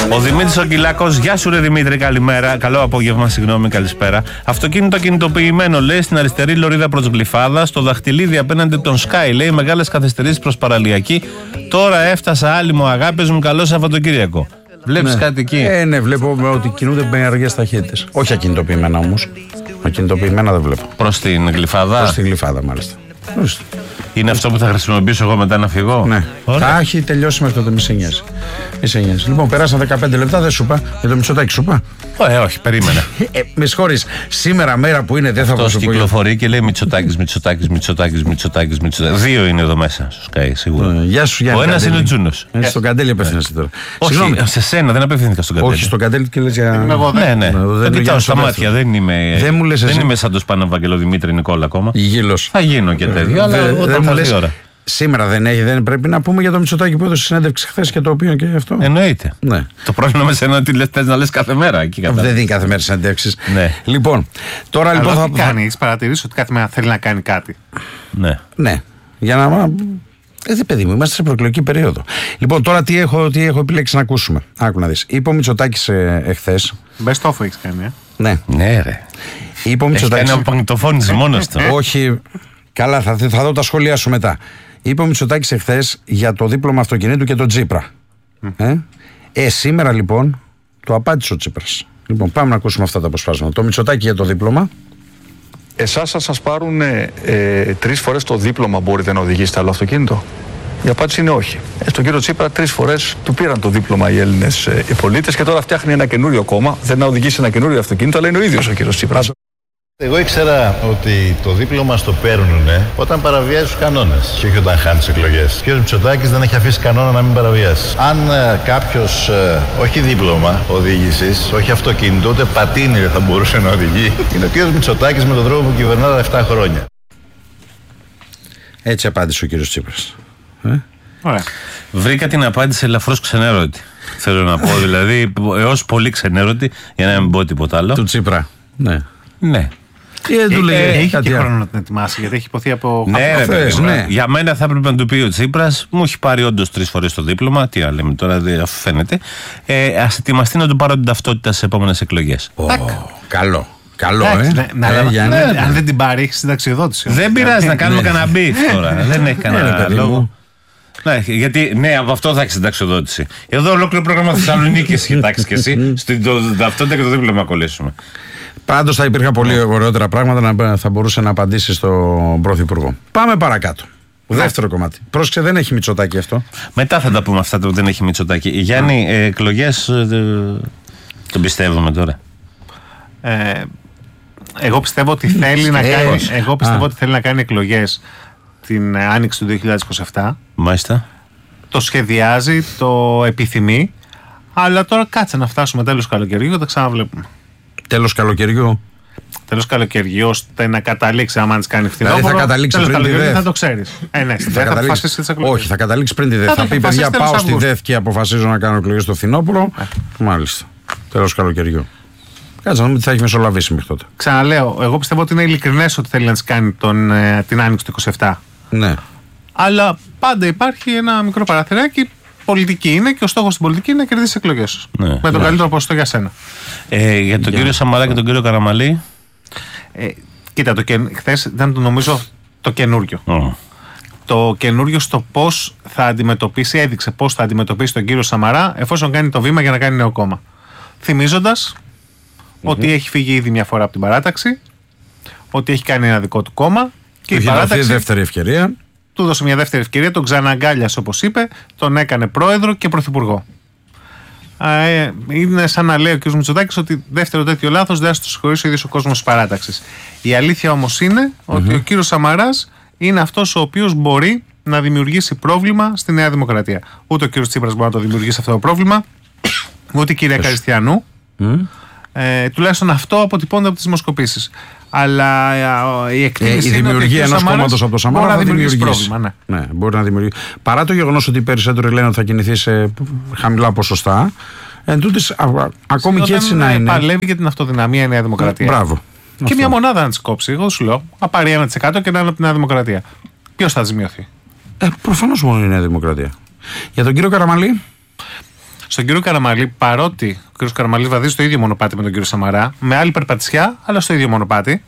Ο Δημήτρης ο Κυλάκος, γεια σου ρε Δημήτρη, καλημέρα. Καλό απόγευμα, συγγνώμη, καλησπέρα. Αυτοκίνητο κινητοποιημένο, λέει, στην αριστερή λωρίδα προς Γλυφάδα, στο Δαχτυλίδι απέναντι τον Sky, λέει, μεγάλες καθυστερήσεις προς Παραλιακή. Τώρα έφτασα, άλυμο, αγάπες μου, καλό Σαββατοκύριακο. Βλέπεις κάτι εκεί? Ναι, βλέπω ότι κινούνται με αργές ταχύτητες. Όχι ακινητοποιημένα όμως. Ακινητοποιημένα δεν βλέπω. Προς την Γλυφάδα. Προς την Γλυφάδα, μάλιστα. Είναι αυτό που θα χρησιμοποιήσω εγώ μετά να φύγω. Ναι. Θα έχει τελειώσει μέχρι τότε, μη σε νοιάζει. Λοιπόν, περάσαν 15 λεπτά, δεν σου είπα. Για το Μητσοτάκη σου είπα. Όχι, περίμενα. Με συγχωρείς, σήμερα μέρα που είναι δεν θα πω. Αυτός κυκλοφορεί και λέει Μητσοτάκης. Δύο είναι εδώ μέσα στο Sky, σίγουρα. Γεια σου, Γιάννη. Ο ένας είναι ο Τζούνος. Στον Καντέλη απευθύνεσαι τώρα. Όχι, σε σένα δεν απευθύνθηκα στον Καντέλη. Όχι, στον Καντέλη και λες για. Ναι. Δεν κοιτάω στα μάτια, δεν είμαι σαν το Σπάνο Βαγγελοδημήτρη Νικόλα ακόμα. Γήλος. Θα γίνω και τέτοιο, αλλά όταν θα έρθει η ώρα. Σήμερα δεν πρέπει να πούμε για το Μητσοτάκη που έδωσε συνέντευξη χθες και το οποίο και αυτό. Εννοείται. Ναι. Το πρόβλημα με σένα είναι ότι θες να λες κάθε μέρα. Εκεί δεν δίνει κάθε μέρα συνέντευξεις. Ναι. Λοιπόν, τώρα αλλά λοιπόν τι κάνει, έχεις παρατηρήσει ότι κάθε μέρα θέλει να κάνει κάτι. Ναι. Για να. Παιδί μου, είμαστε σε προεκλογική περίοδο. Λοιπόν, τώρα τι έχω επιλέξει να ακούσουμε. Άκου να δεις. Είπε ο Μητσοτάκης εχθές. Best of έχεις κάνει, Ναι, ρε. Είπε ο Μητσοτάκης. Έχει κάνει απομαγνητοφώνηση μόνος του. Όχι. Καλά, θα δω τα σχόλιά σου μετά. Είπε ο Μητσοτάκης εχθές για το δίπλωμα αυτοκινήτου και τον Τσίπρα. Σήμερα λοιπόν το απάντησε ο Τσίπρας. Λοιπόν, πάμε να ακούσουμε αυτά τα αποσπάσματα. Το Μητσοτάκη για το δίπλωμα. Εσάς θα σας πάρουν 3 φορές το δίπλωμα, μπορείτε να οδηγήσετε άλλο αυτοκίνητο? Η απάντηση είναι όχι. Στον κύριο Τσίπρα 3 φορές του πήραν το δίπλωμα οι Έλληνες οι πολίτες και τώρα φτιάχνει ένα καινούριο κόμμα. Δεν να οδηγήσει ένα καινούριο αυτοκίνητο, αλλά είναι ο ίδιος ο κύριος Τσίπρας. Εγώ ήξερα ότι το δίπλωμα στο παίρνουνε όταν παραβιάζει τους κανόνες και όχι όταν χάνει τις εκλογές. Ο κ. Μητσοτάκης δεν έχει αφήσει κανόνα να μην παραβιάσει. Αν κάποιος όχι δίπλωμα οδήγησης, όχι αυτοκίνητο, ούτε πατίνι δεν θα μπορούσε να οδηγεί, είναι ο κ. Μητσοτάκης με τον τρόπο που κυβερνά τα 7 χρόνια. Έτσι απάντησε ο κ. Τσίπρας. Ωραία. Βρήκα την απάντηση ελαφρώς ξενέρωτη. Θέλω να πω, δηλαδή, έως πολύ ξενέρωτη, για να μην πω τίποτα άλλο. Του Τσίπρα. Ναι. Έχει και χρόνο να την ετοιμάσει, γιατί έχει υποθεί από. Ναι. Για μένα θα έπρεπε να του πει ο Τσίπρας, μου έχει πάρει όντως 3 φορές το δίπλωμα. Τι λέμε τώρα, αφού φαίνεται. Ας ετοιμαστεί να του πάρω την ταυτότητα στις επόμενες εκλογές. Καλό. Αν δεν την πάρει, έχει συνταξιοδότηση. Δεν πειράζει, να κάνουμε κανένα μπιφ τώρα. Δεν έχει κανένα λόγο. Ναι, γιατί από αυτό θα έχει συνταξιοδότηση. Εδώ ολόκληρο πρόγραμμα Θεσσαλονίκη έχει κοιτάξει και εσύ. Στην ταυτότητα και το δίπλωμα να κολλήσουμε. Πάντως θα υπήρχαν πολύ ωραιότερα πράγματα να θα μπορούσε να απαντήσει στον Πρωθυπουργό. Πάμε παρακάτω. Δεύτερο κομμάτι. Πρόσεξε, δεν έχει Μητσοτάκη αυτό. Μετά θα τα πούμε αυτά που δεν έχει Μητσοτάκη. Γιάννη, εκλογές τον πιστεύουμε τώρα. Εγώ πιστεύω ότι θέλει να κάνει. Εγώ πιστεύω ότι θέλει να κάνει εκλογές την άνοιξη του 2027. Μάλιστα. Το σχεδιάζει, το επιθυμεί. Αλλά τώρα κάτσε να φτάσουμε τέλος καλοκαιριού και τα ξαναβλέπουμε. Τέλος καλοκαιριού. Τέλος καλοκαιριού, ώστε να καταλήξει, άμα τη κάνει φθινόπωρο. Δηλαδή θα καταλήξει πριν τη ΔΕΘ. Θα το ξέρεις. Ναι, θα αποφασίσει τις εκλογές. Όχι, θα καταλήξει πριν τη ΔΕΘ. Θα πει, παιδιά, πάω στη ΔΕΘ και αποφασίζω να κάνω εκλογές στο φθινόπωρο. Μάλιστα. Τέλος καλοκαιριού. Κάτσε να δούμε τι θα έχει μεσολαβήσει μέχρι τότε. Ξαναλέω, εγώ πιστεύω ότι είναι ειλικρινές ότι θέλει να τις κάνει την άνοιξη του 27. Ναι. Αλλά πάντα υπάρχει ένα μικρό παραθυράκι. Πολιτική είναι και ο στόχος στην πολιτική είναι να κερδίσει εκλογές. Ναι, με τον καλύτερο ποσοστό για σένα. Για τον κύριο Σαμαρά και τον κύριο Καραμαλή. Κοίτα, χθες ήταν νομίζω το καινούριο. Το καινούριο στο πώς θα αντιμετωπίσει, έδειξε πώς θα αντιμετωπίσει τον κύριο Σαμαρά εφόσον κάνει το βήμα για να κάνει νέο κόμμα. Θυμίζοντας ότι έχει φύγει ήδη μια φορά από την παράταξη, ότι έχει κάνει ένα δικό του κόμμα και η παράταξη. Δεύτερη ευκαιρία. Του έδωσε μια δεύτερη ευκαιρία, τον ξαναγκάλιασε όπως είπε, τον έκανε πρόεδρο και πρωθυπουργό. Είναι σαν να λέει ο κ. Μητσοτάκης ότι δεύτερο τέτοιο λάθος δεν θα το συγχωρήσει ο ίδιος ο κόσμος της παράταξης. Η αλήθεια όμως είναι ότι ο κ. Σαμαράς είναι αυτός ο οποίος μπορεί να δημιουργήσει πρόβλημα στη Νέα Δημοκρατία. Ούτε ο κ. Τσίπρας μπορεί να το δημιουργήσει αυτό το πρόβλημα, ούτε η κυρία Καριστιανού. Τουλάχιστον αυτό αποτυπώνεται από τις δημοσκοπήσεις. Αλλά η εκτίμηση η δημιουργία ενός κόμματος από το Σαμάρα μπορεί να δημιουργήσει πρόβλημα. Ναι, μπορεί να δημιουργήσει. Παρά το γεγονός ότι οι περισσότεροι λένε ότι θα κινηθεί σε χαμηλά ποσοστά, ακόμη και έτσι να είναι. Παλεύει για την αυτοδυναμία η Νέα Δημοκρατία. Μπράβο. Και αυτό. Μια μονάδα να τη κόψει. Εγώ σου λέω, να πάρει 1% και να είναι από τη Νέα Δημοκρατία. Ποιος θα τη μειωθεί? Προφανώς μόνο η Νέα Δημοκρατία. Για τον κύριο Καραμαλή. Στον κύριο Καραμαλή, παρότι ο κύριος Καραμαλής βαδίζει στο ίδιο μονοπάτι με τον κύριο Σαμαρά, με άλλη περπατησιά, αλλά στο ίδιο μονοπάτι.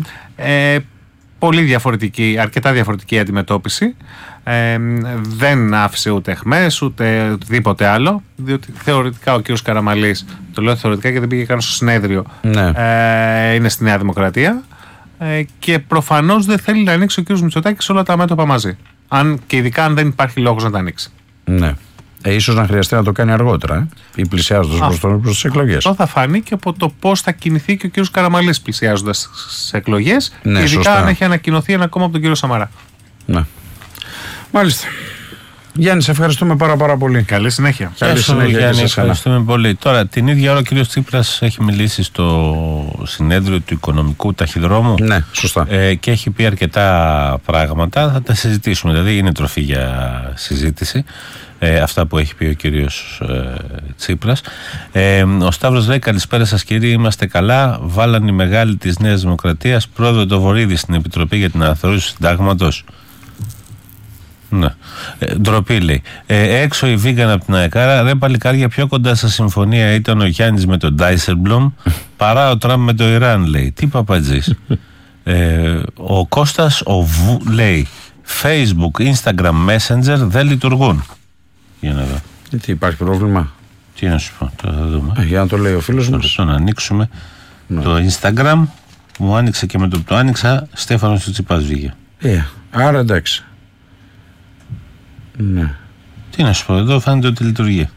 Πολύ διαφορετική, αρκετά διαφορετική αντιμετώπιση. Δεν άφησε ούτε αιχμές ούτε οτιδήποτε άλλο, διότι θεωρητικά ο κύριος Καραμαλής, το λέω θεωρητικά γιατί δεν πήγε καν στο συνέδριο, είναι στη Νέα Δημοκρατία και προφανώς δεν θέλει να ανοίξει ο κύριος Μητσοτάκης όλα τα μέτωπα μαζί. Και ειδικά αν δεν υπάρχει λόγος να τα ανοίξει. Ναι. Ίσως να χρειαστεί να το κάνει αργότερα ή πλησιάζοντας προς τις εκλογές. Αυτό θα φανεί και από το πώς θα κινηθεί και ο κύριος Καραμαλής πλησιάζοντας στις εκλογές, ναι, ειδικά σωστά. αν έχει ανακοινωθεί ένα κόμμα από τον κύριο Σαμαρά. Ναι. Μάλιστα. Γιάννη, σε ευχαριστούμε πάρα πολύ. Καλή συνέχεια. Καλή συνέχεια. Γιάννη, ευχαριστούμε πολύ. Τώρα, την ίδια ώρα ο κύριος Τσίπρας έχει μιλήσει στο συνέδριο του Οικονομικού Ταχυδρόμου. Ναι, σωστά. Και έχει πει αρκετά πράγματα. Θα τα συζητήσουμε. Δηλαδή, είναι τροφή για συζήτηση. Αυτά που έχει πει ο κύριος Τσίπρας. Ο Σταύρος λέει: καλησπέρα σας κύριοι, είμαστε καλά. Βάλαν οι μεγάλοι της Νέας Δημοκρατίας πρόεδρο το Βορίδη στην Επιτροπή για την Αναθεώρηση του Συντάγματος. Ναι. Ντροπή λέει. Έξω η Βίγκαν από την ΑΕΚΑΡΑ. Ρε παλικάρια, πιο κοντά στα συμφωνία ήταν ο Γιάννης με τον Ντάισελμπλουμ παρά ο Τραμπ με το Ιράν, λέει. Τι παπατζής. Ο Κώστας λέει: Facebook, Instagram, Messenger δεν λειτουργούν. Για να δω. Τι υπάρχει πρόβλημα. Τι να σου πω, τώρα θα δούμε. Για να το λέει ο φίλος μας. Να ανοίξουμε το Instagram. Μου άνοιξε και με το που το άνοιξα, Στέφανος του Τσιπάς βγήκε. Άρα εντάξει. Ναι. Τι να σου πω, εδώ φαίνεται ότι λειτουργεί.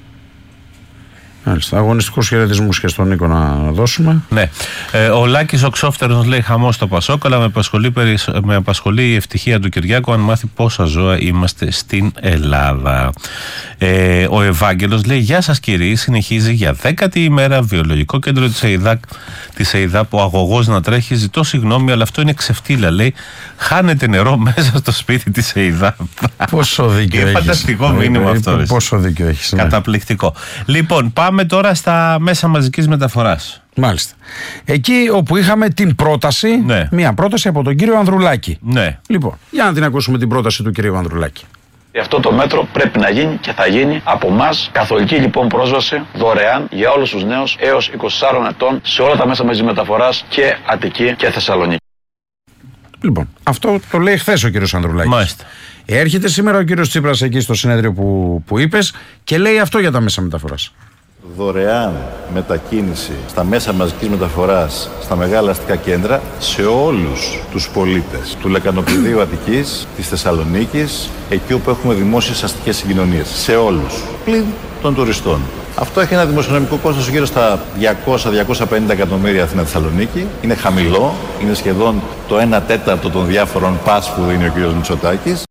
Μάλιστα. Αγωνιστικούς χαιρετισμούς και στον Νίκο να δώσουμε. Ναι. Ο Λάκης ο Ξόφτερος λέει: χαμός στο Πασόκ, αλλά με απασχολεί η ευτυχία του Κυριάκου αν μάθει πόσα ζώα είμαστε στην Ελλάδα. Ο Ευάγγελος λέει: γεια σας κύριοι, συνεχίζει για 10η ημέρα βιολογικό κέντρο της ΕΙΔΑΠ ο αγωγός να τρέχει. Ζητώ συγγνώμη, αλλά αυτό είναι ξεφτύλα. Λέει: χάνεται νερό μέσα στο σπίτι της ΕΙΔΑΠ. Πόσο δίκιο έχεις. Φανταστικό μήνυμα αυτό. Πόσο δίκιο έχεις. Ναι. Καταπληκτικό. Λοιπόν, πάμε τώρα στα μέσα μαζικής μεταφοράς. Μάλιστα. Εκεί όπου είχαμε την πρόταση, ναι. Μία πρόταση από τον κύριο Ανδρουλάκη. Ναι. Λοιπόν, για να την ακούσουμε την πρόταση του κυρίου Ανδρουλάκη. Αυτό το μέτρο πρέπει να γίνει και θα γίνει από εμάς. Καθολική λοιπόν πρόσβαση δωρεάν για όλους τους νέους έως 24 ετών σε όλα τα μέσα μαζικής μεταφοράς και Αττική και Θεσσαλονίκη. Λοιπόν, αυτό το λέει χθες ο κύριος Ανδρουλάκης. Μάλιστα. Έρχεται σήμερα ο κύριος Τσίπρας εκεί στο συνέδριο που είπες και λέει αυτό για τα μέσα μεταφοράς. Δωρεάν μετακίνηση στα μέσα μαζικής μεταφοράς στα μεγάλα αστικά κέντρα σε όλους τους πολίτες του Λεκανοπηδίου Αττικής, της Θεσσαλονίκης, εκεί όπου έχουμε δημόσιες αστικές συγκοινωνίες. Σε όλους, πλην των τουριστών. Αυτό έχει ένα δημοσιονομικό κόστος γύρω στα 200-250 εκατομμύρια Αθήνα-Θεσσαλονίκη. Είναι χαμηλό, είναι σχεδόν το 1/4 των διάφορων πας που δίνει ο κ. Μητσοτάκης.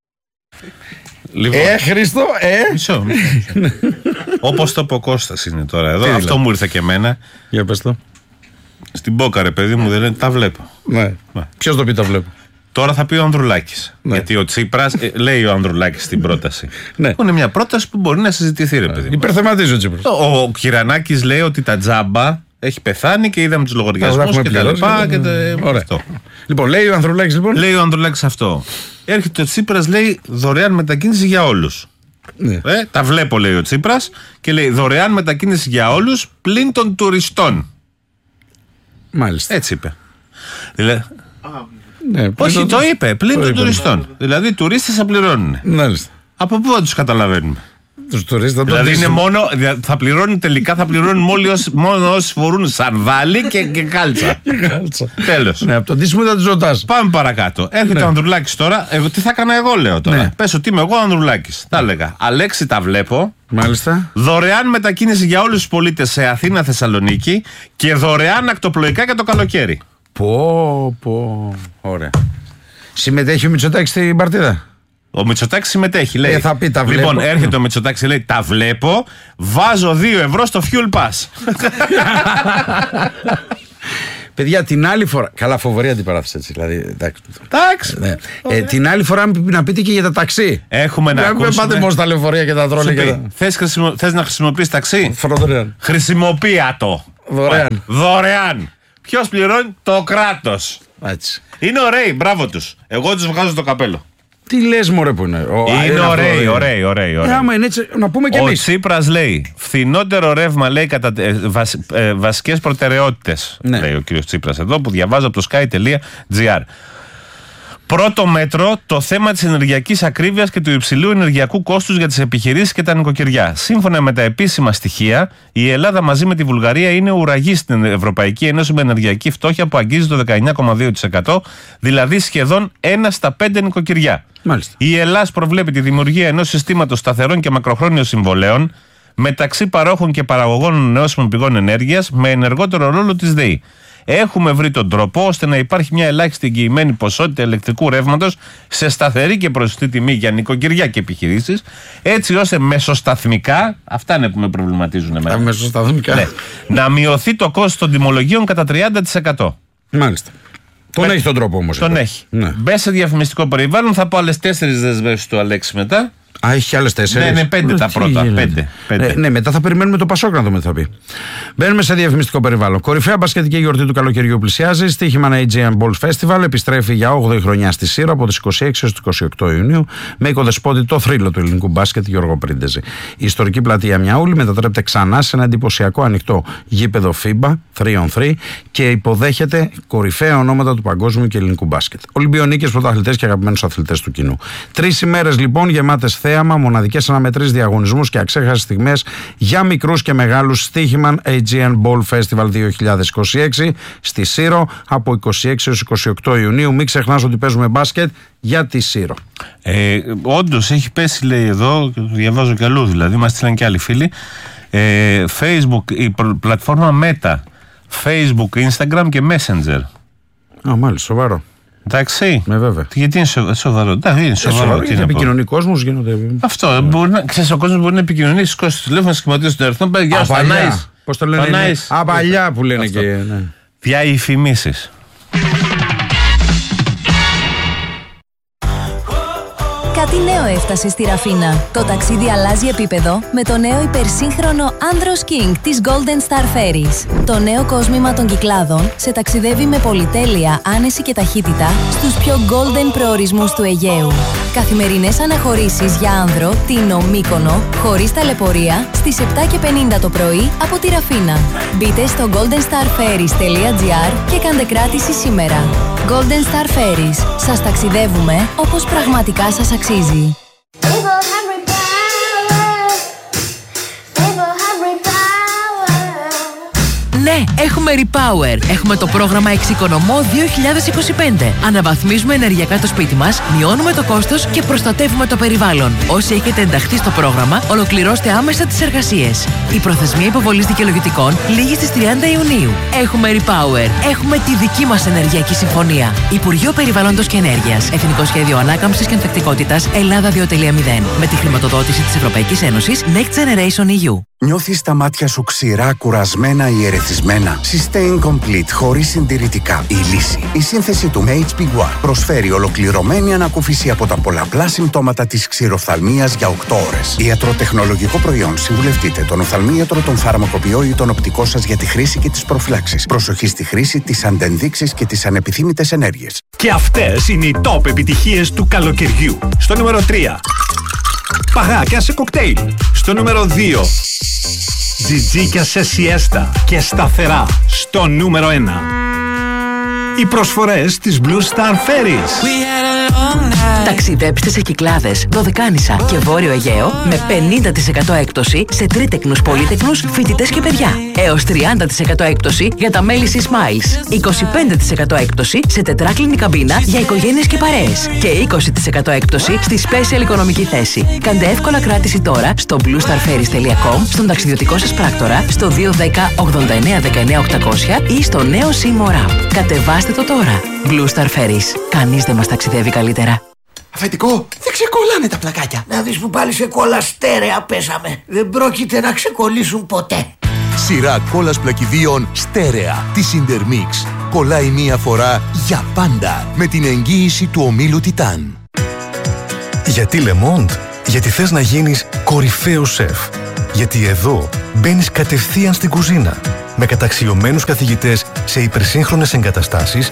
Λοιπόν, Χρήστο, Μισό. Όπως το πω Κώστας είναι τώρα εδώ. Αυτό δηλαδή? Μου ήρθε και εμένα. Για πες το. Στην Πόκαρε, παιδί μου, δεν λένε, τα βλέπω. Ναι. Ποιος το πει τα βλέπω. Τώρα θα πει ο Ανδρουλάκης. Ναι. Γιατί ο Τσίπρας λέει ο Ανδρουλάκης στην πρόταση. Ναι. Είναι μια πρόταση που μπορεί να συζητηθεί, ρε παιδί. Υπερθεματίζει ο Τσίπρας. Ο Κυρανάκης λέει ότι τα τζάμπα έχει πεθάνει και είδαμε τους λογαριασμούς και τα λοιπά. Αυτό. Λοιπόν, λέει ο Ανδρουλάκης λοιπόν. Λέει ο Ανδρουλάκης αυτό. Έρχεται ο Τσίπρας, λέει δωρεάν μετακίνηση για όλους. Ναι. Τα βλέπω, λέει ο Τσίπρας, και λέει δωρεάν μετακίνηση για όλους πλην των τουριστών. Μάλιστα. Έτσι είπε. Δηλαδή, ναι, όχι, το είπε, πλην των τουριστών. Δηλαδή οι τουρίστες θα πληρώνουν. Μάλιστα. Από πού θα τους καταλαβαίνουμε. Τους τουρίστες θα Δηλαδή είναι μόνο, θα πληρώνουν τελικά, θα πληρώνουν μόνο όσοι φορούν σανδάλι και κάλτσα. Τέλος. Ναι, από το ντύσιμο θα τους ρωτάς. Πάμε παρακάτω. Έρχεται ο Ανδρουλάκης τώρα. Τι θα έκανα εγώ, λέω τώρα. Ναι. Πες ότι είμαι εγώ Ανδρουλάκης. Τα έλεγα. Αλέξη, τα βλέπω. Μάλιστα. Δωρεάν μετακίνηση για όλους τους πολίτες σε Αθήνα, Θεσσαλονίκη και δωρεάν ακτοπλοϊκά για το καλοκαίρι. Πω. Ωραία. Συμμετέχει ο Μητσοτάκης στην παρτίδα. Ο Μητσοτάκης συμμετέχει, λέει. Θα πει, τα βλέπω. Λοιπόν, έρχεται ο Μητσοτάκης και λέει: τα βλέπω, βάζω 2 ευρώ στο fuel pass. Παιδιά, την άλλη φορά. Καλά, φοβερή αντιπαράθεση έτσι. Δηλαδή, εντάξει. Ναι. Την άλλη φορά να πείτε και για τα ταξί. Έχουμε να ακούσουμε. Μην πάτε μόνο στα λεωφορεία και τα τρόλια. Θες να χρησιμοποιήσεις ταξί? Δωρεάν. Χρησιμοποίητα το. Δωρεάν. Ποιος πληρώνει? Το κράτος. Έτσι. Είναι ωραίοι, μπράβο τους. Εγώ τους βγάζω το καπέλο. Τι λες μωρέ που είναι. Είναι ωραίοι. Άμα είναι έτσι, να πούμε κι εμείς. Ο Τσίπρας λέει, φθηνότερο ρεύμα λέει κατά βασικές προτεραιότητες. Ναι. Λέει ο κύριος Τσίπρας εδώ, που διαβάζω από το sky.gr. Πρώτο μέτρο, το θέμα της ενεργειακής ακρίβειας και του υψηλού ενεργειακού κόστους για τις επιχειρήσεις και τα νοικοκυριά. Σύμφωνα με τα επίσημα στοιχεία, η Ελλάδα μαζί με τη Βουλγαρία είναι ουραγή στην Ευρωπαϊκή Ένωση με ενεργειακή φτώχεια που αγγίζει το 19,2%, δηλαδή σχεδόν 1 στα 5 νοικοκυριά. Μάλιστα. Η Ελλάδα προβλέπει τη δημιουργία ενός συστήματος σταθερών και μακροχρόνιων συμβολέων μεταξύ παρόχων και παραγωγών ανανεώσιμων πηγών ενέργειας με ενεργότερο ρόλο της ΔΕΗ. Έχουμε βρει τον τρόπο ώστε να υπάρχει μια ελάχιστη εγγυημένη ποσότητα ηλεκτρικού ρεύματος σε σταθερή και προσιτή τιμή για νοικοκυριά και επιχειρήσεις, έτσι ώστε μεσοσταθμικά, αυτά είναι που με προβληματίζουν εμένα. Μεσοσταθμικά. Ναι, να μειωθεί το κόστος των τιμολογίων κατά 30%. Μάλιστα. Τον έχει τον τρόπο όμως. Τον έχει. Ναι. Μπες σε διαφημιστικό περιβάλλον, θα πω άλλες 4 δεσμεύσεις του Αλέξη μετά. Έχει άλλες 4. Ναι, είναι 5 τα πρώτα. 5. Ναι, μετά θα περιμένουμε το Πασόκ να δούμε τι θα πει. Μπαίνουμε σε διαφημιστικό περιβάλλον. Κορυφαία μπασκετική γιορτή του καλοκαιριού πλησιάζει. Στοίχημα Aegean Ball Festival επιστρέφει για 8η χρονιά στη Σύρο από τις 26 έως τις 28 Ιουνίου με οικοδεσπότη το θρύλο του ελληνικού μπάσκετ Γιώργο Πρίντεζη. Η ιστορική πλατεία Μιαούλη μετατρέπεται ξανά σε ένα εντυπωσιακό ανοιχτό γήπεδο FIBA 3on3 και υποδέχεται κορυφαία ονόματα του παγκόσμιου και ελληνικού μπάσκετ. Ολυμπιονίκες, πρωταθλητές και αγαπημένους αθλητές του κοινού. 3 ημέρες λοιπόν γεμάτες θέαμα, μοναδικές αναμετρήσεις, διαγωνισμούς και αξέχαστες στιγμές για μικρούς και μεγάλους. Στοίχημα Aegean Ball Festival 2026 στη Σύρο από 26 έως 28 Ιουνίου. Μην ξεχνάς ότι παίζουμε μπάσκετ για τη Σύρο. Όντως έχει πέσει, λέει εδώ, και το διαβάζω κι αλλού δηλαδή, μας στείλαν και άλλοι φίλοι. Facebook, η πλατφόρμα Meta, Facebook, Instagram και Messenger. Μάλιστα, σοβαρό. Εντάξει. Βέβαια. Γιατί είναι σοβαρό. Εντάξει, είναι σοβαρό. Γιατί επικοινωνεί κόσμος γίνονται. Αυτό. Ξέρεις, ο κόσμος μπορεί να επικοινωνήσει, σηκώσει το τηλέφωνο, σχηματίσει τον αριθμό. Γεια σου, Ανάης. Πώς το λένε? Απαλιά που λένε και. Ναι. Διαφημίσεις. Κάτι νέο έφτασε στη Ραφίνα. Το ταξίδι αλλάζει επίπεδο με το νέο υπερσύγχρονο Andros King της Golden Star Ferries. Το νέο κόσμημα των Κυκλάδων σε ταξιδεύει με πολυτέλεια, άνεση και ταχύτητα στους πιο golden προορισμούς του Αιγαίου. Καθημερινές αναχωρήσεις για άνδρο, Τίνο, Μύκονο, χωρίς ταλαιπωρία, στις 7:50 το πρωί από τη Ραφίνα. Μπείτε στο goldenstarferries.gr και κάντε κράτηση σήμερα. Golden Star Ferries. Σας ταξιδεύουμε όπως πραγματικά σας αξίζει. Ναι, έχουμε Repower. Έχουμε το πρόγραμμα Εξοικονομώ 2025. Αναβαθμίζουμε ενεργειακά το σπίτι μας, μειώνουμε το κόστος και προστατεύουμε το περιβάλλον. Όσοι έχετε ενταχθεί στο πρόγραμμα, ολοκληρώστε άμεσα τις εργασίες. Η προθεσμία υποβολής δικαιολογητικών λήγει στις 30 Ιουνίου. Έχουμε Repower. Έχουμε τη δική μας ενεργειακή συμφωνία. Υπουργείο Περιβάλλοντος και Ενέργειας. Εθνικό Σχέδιο Ανάκαμψης και Ανθεκτικότητας Ελλάδα 2.0. Με τη χρηματοδότηση της Ευρωπαϊκής Ένωσης Next Generation EU. Νιώθεις τα μάτια σου ξηρά, κουρασμένα ή ερεθισμένα? Sustain Complete, χωρίς συντηρητικά. Η λύση. Η σύνθεση του HB1 προσφέρει ολοκληρωμένη ανακούφιση από τα πολλαπλά συμπτώματα της ξηροφθαλμίας για 8 ώρες. Ιατροτεχνολογικό προϊόν. Συμβουλευτείτε τον οφθαλμίατρο, τον φαρμακοποιό ή τον οπτικό σας για τη χρήση και τις προφυλάξεις. Προσοχή στη χρήση, τις αντενδείξεις και τις ανεπιθύμητες ενέργειες. Και αυτές είναι οι top επιτυχίες του καλοκαιριού. Στο νούμερο 3. Παγάκια σε κοκτέιλ. Στο νούμερο 2. Τζιτζίκια σε σιέστα και σταθερά. Στο νούμερο 1. Οι προσφορές της Blue Star Ferries. Ταξιδέψτε σε Κυκλάδες, Δωδεκάνησα και Βόρειο Αιγαίο με 50% έκπτωση σε τρίτεκνους, πολύτεκνους, φοιτητές και παιδιά. Έως 30% έκπτωση για τα μέλη της Smiles. 25% έκπτωση σε τετράκλινη καμπίνα για οικογένειες και παρέες. Και 20% έκπτωση στη special οικονομική θέση. Κάντε εύκολα κράτηση τώρα στο bluestarferries.com, στον ταξιδιωτικό σας πράκτορα, στο 210 89 19 800 ή στο νέο SIM App. Κατεβάστε το τώρα. Blue Star Ferries. Κανείς δεν μας ταξιδεύει καλύτερα. Αφεντικό, δεν ξεκολλάνε τα πλακάκια. Να δεις που πάλι σε κόλλα στέρεα πέσαμε. Δεν πρόκειται να ξεκολλήσουν ποτέ. Σειρά κόλλας πλακιδίων στέρεα της Intermix. Κολλάει μία φορά για πάντα με την εγγύηση του ομίλου Τιτάν. Γιατί Le Monde? Γιατί θες να γίνεις κορυφαίος σεφ. Γιατί εδώ μπαίνεις κατευθείαν στην κουζίνα με καταξιωμένους καθηγητές σε υπερσύγχρονες εγκαταστάσεις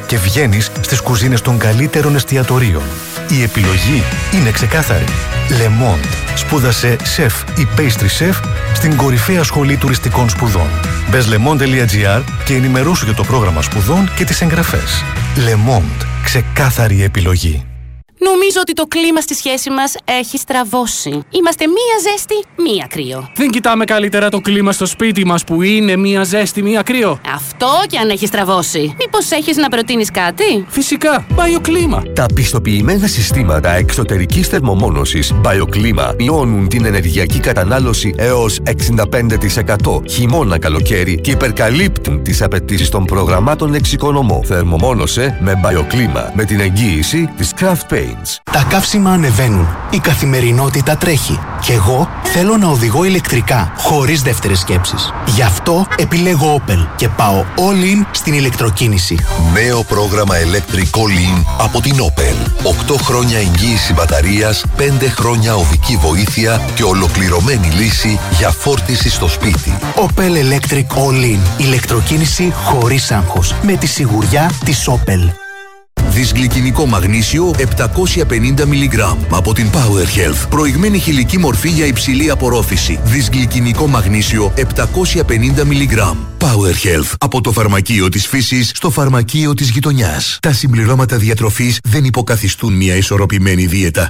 και βγαίνεις στις κουζίνες των καλύτερων εστιατορίων. Η επιλογή είναι ξεκάθαρη. Le Monde. Σπούδασε σεφ ή pastry chef στην κορυφαία σχολή τουριστικών σπουδών. Μπες lemonde.gr και ενημερώσου για το πρόγραμμα σπουδών και τις εγγραφές. Le Monde. Ξεκάθαρη επιλογή. Νομίζω ότι το κλίμα στη σχέση μας έχει στραβώσει. Είμαστε μία ζέστη, μία κρύο. Δεν κοιτάμε καλύτερα το κλίμα στο σπίτι μας που είναι μία ζέστη, μία κρύο? Αυτό και αν έχει στραβώσει. Μήπως έχεις να προτείνεις κάτι? Φυσικά, BioClima. Τα πιστοποιημένα συστήματα εξωτερικής θερμομόνωσης BioClima μειώνουν την ενεργειακή κατανάλωση έως 65% χειμώνα-καλοκαίρι και υπερκαλύπτουν τις απαιτήσεις των προγραμμάτων εξοικονομώ. Θερμομόνωσε με BioClima με την εγγύηση της Craft Paints. Τα καύσιμα ανεβαίνουν. Η καθημερινότητα τρέχει. Κι εγώ θέλω να οδηγώ ηλεκτρικά, χωρίς δεύτερες σκέψεις. Γι' αυτό επιλέγω Opel και πάω all in στην ηλεκτροκίνηση. Νέο πρόγραμμα Electric All In από την Opel. 8 χρόνια εγγύηση μπαταρίας, 5 χρόνια οδική βοήθεια και ολοκληρωμένη λύση για φόρτιση στο σπίτι. Opel Electric All In. Ηλεκτροκίνηση χωρίς άγχος. Με τη σιγουριά της Opel. Δυσγλυκινικό μαγνήσιο 750 mg από την Power Health. Προηγμένη χηλική μορφή για υψηλή απορρόφηση. Δυσγλυκινικό μαγνήσιο 750 mg. Power Health. Από το φαρμακείο της φύσης στο φαρμακείο της γειτονιάς. Τα συμπληρώματα διατροφής δεν υποκαθιστούν μια ισορροπημένη δίαιτα.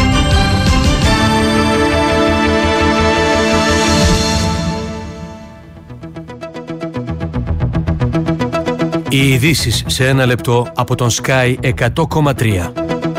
Οι ειδήσεις σε ένα λεπτό από τον Sky 100,3.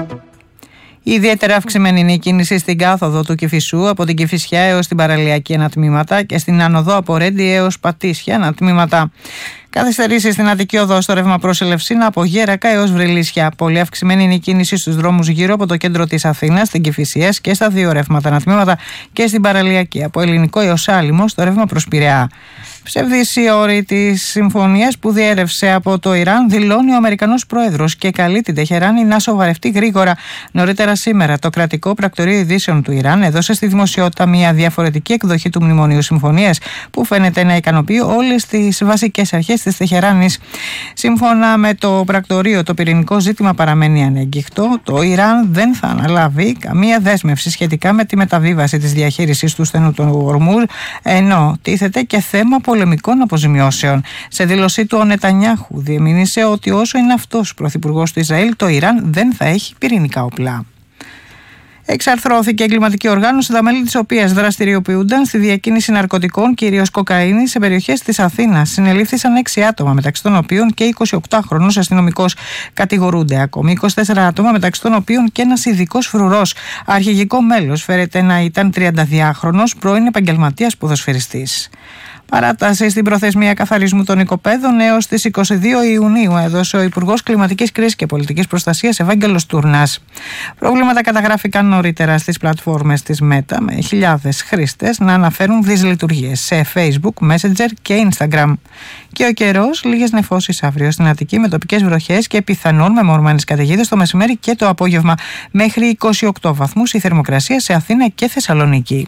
Ιδιαίτερα αυξημένη είναι η κίνηση στην κάθοδο του Κηφισού από την Κηφισιά έως την Παραλιακή ανατμήματα και στην άνοδο από Ρέντι έως Πατήσια ανατμήματα. Καθυστερήσεις στην Αττική Οδό στο ρεύμα προς Ελευσίνα από Γέρακα έως Βρυλίσια. Πολύ αυξημένη είναι η κίνηση στους δρόμους γύρω από το κέντρο της Αθήνας, στην Κηφισίας και στα δύο ρεύματα ανατμήματα και στην Παραλιακή από Ελληνικό έως Άλυμο στο ρεύμα προς Πειραιά. Ψευδής η όρη της συμφωνίας που διέρευσε από το Ιράν, δηλώνει ο Αμερικανός Πρόεδρος και καλεί την Τεχεράνη να σοβαρευτεί γρήγορα. Νωρίτερα σήμερα, το κρατικό πρακτορείο ειδήσεων του Ιράν έδωσε στη δημοσιότητα μια διαφορετική εκδοχή του Μνημονίου Συμφωνίας που φαίνεται να ικανοποιεί όλες τις βασικές αρχές της Τεχεράνης. Σύμφωνα με το πρακτορείο, το πυρηνικό ζήτημα παραμένει ανεγγιχτό. Το Ιράν δεν θα αναλάβει καμία δέσμευση σχετικά με τη μεταβίβαση της διαχείρισης του στενού του Ορμούζ, ενώ τίθεται και θέμα πολεμικών αποζημιώσεων. Σε δήλωσή του, ο Νετανιάχου διεμήνυσε ότι όσο είναι αυτός πρωθυπουργός του Ισραήλ, το Ιράν δεν θα έχει πυρηνικά όπλα. Εξαρθρώθηκε εγκληματική οργάνωση, τα μέλη της οποίας δραστηριοποιούνταν στη διακίνηση ναρκωτικών, κυρίως κοκαίνης, σε περιοχές της Αθήνας. Συνελήφθησαν 6 άτομα, μεταξύ των οποίων και 28χρονος αστυνομικός. Κατηγορούνται ακόμη 24 άτομα, μεταξύ των οποίων και ένας ειδικός φρουρός. Αρχηγικό μέλος φέρεται να ήταν 32χρονος, πρώην επαγγελματίας ποδοσφαιριστής. Παράταση στην προθεσμία καθαρισμού των οικοπαίδων έως τις 22 Ιουνίου έδωσε ο Υπουργός Κλιματικής Κρίσης και Πολιτικής Προστασίας Ευάγγελος Τούρνας. Προβλήματα καταγράφηκαν νωρίτερα στις πλατφόρμες της Meta, με χιλιάδες χρήστες να αναφέρουν δυσλειτουργίες σε Facebook, Messenger και Instagram. Και ο καιρός, λίγες νεφώσεις αύριο στην Αττική με τοπικές βροχές και πιθανόν μεμονωμένες καταιγίδες το μεσημέρι και το απόγευμα. Μέχρι 28 βαθμούς η θερμοκρασία σε Αθήνα και Θεσσαλονίκη.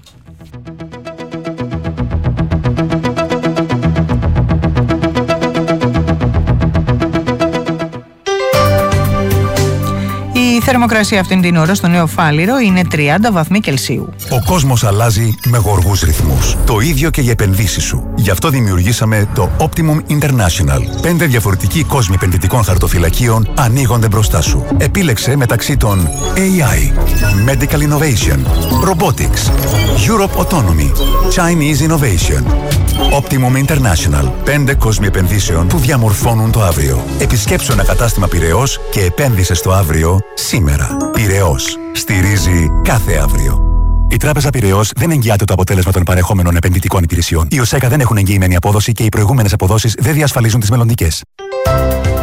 Η θερμοκρασία αυτήν την ώρα στο Νέο Φάληρο είναι 30 βαθμοί Κελσίου. Ο κόσμος αλλάζει με γοργούς ρυθμούς. Το ίδιο και οι επενδύσεις σου. Γι' αυτό δημιουργήσαμε το Optimum International. 5 διαφορετικοί κόσμοι επενδυτικών χαρτοφυλακίων ανοίγονται μπροστά σου. Επίλεξε μεταξύ των AI, Medical Innovation, Robotics, Europe Autonomy, Chinese Innovation. Optimum International. 5 κόσμοι επενδύσεων που διαμορφώνουν το αύριο. Επισκέψου ένα κατάστημα Πειραιώς και επένδυσε στο αύριο σήμερα. Πειραιώς. Στηρίζει κάθε αύριο. Η Τράπεζα Πειραιώς δεν εγγυάται το αποτέλεσμα των παρεχόμενων επενδυτικών υπηρεσιών. Οι ΟΣΕΚΑ δεν έχουν εγγυημένη απόδοση και οι προηγούμενες αποδόσεις δεν διασφαλίζουν τις μελλοντικές.